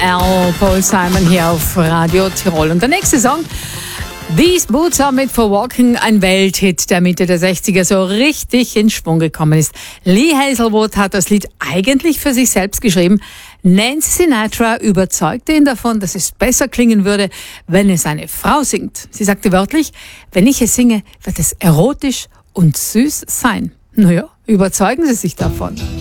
Paul Simon hier auf Radio Tirol. Und der nächste Song, These Boots Are Made for Walking, ein Welthit der Mitte der 60er, so richtig in Schwung gekommen ist. Lee Hazelwood hat das Lied eigentlich für sich selbst geschrieben. Nancy Sinatra überzeugte ihn davon, dass es besser klingen würde, wenn es eine Frau singt. Sie sagte wörtlich, wenn ich es singe, wird es erotisch und süß sein. Naja, überzeugen Sie sich davon.